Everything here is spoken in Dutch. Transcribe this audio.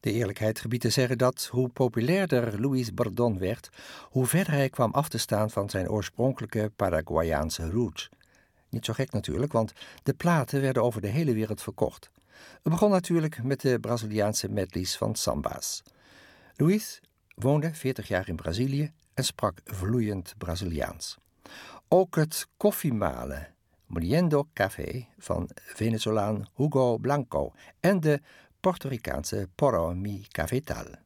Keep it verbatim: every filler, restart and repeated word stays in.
De eerlijkheid gebiedt te zeggen dat, hoe populairder Luis Bordon werd, hoe verder hij kwam af te staan van zijn oorspronkelijke Paraguayaanse roots. Niet zo gek natuurlijk, want de platen werden over de hele wereld verkocht. Het begon natuurlijk met de Braziliaanse medleys van samba's. Luis woonde veertig jaar in Brazilië en sprak vloeiend Braziliaans. Ook het koffiemalen, Moliendo Café, van Venezolaan Hugo Blanco en de Puerto Ricaanse Porro Mi Cafetal.